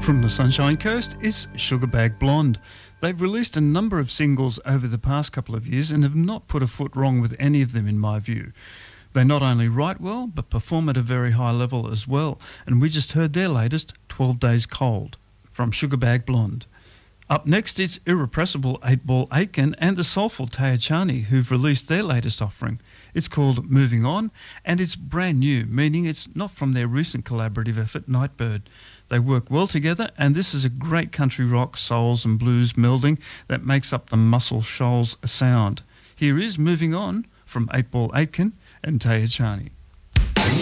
From the Sunshine Coast is Sugarbag Blonde. They've released a number of singles over the past couple of years and have not put a foot wrong with any of them in my view. They not only write well, but perform at a very high level as well. And we just heard their latest, 12 Days Cold, from Sugarbag Blonde. Up next, it's Irrepressible 8-Ball Aitken and the soulful Taya Chani, who've released their latest offering. It's called Moving On, and it's brand new, meaning it's not from their recent collaborative effort, Nightbird. They work well together, and this is a great country rock, souls and blues melding that makes up the Muscle Shoals sound. Here is Moving On from 8-Ball Aitken and Taya Chani.